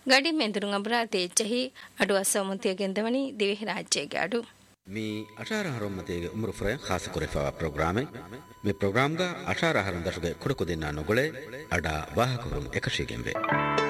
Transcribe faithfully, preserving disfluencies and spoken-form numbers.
ಗಡಿ ಮೆಂದುರುಂಗ ಬ್ರಾತೇಚ್ಚಹಿ ಅಡು ಅಸಮುತಿಯಗೆಂದವನಿ ದಿವಿ ರಾಜ್ಯಗೆ ಅಡು ಮೀ ಅಠಾರ ಹರೊಮ್ಮತೆಗೆ ಉಮ್ರು ಫ್ರಯ ಖಾಸ ಕುರೆಫಾ ಪ್ರೋಗ್ರಾಮೆ ಮೀ ಪ್ರೋಗ್ರಾಮ್ಗ ಅಠಾರ ಹರಂ ದಶಗೆ ಕುಡಕುದಿನ ನುಗುಳೆ ಅಡ ವಾಹಕರುಂ ಎಕಶಿಗೆಂಬೆ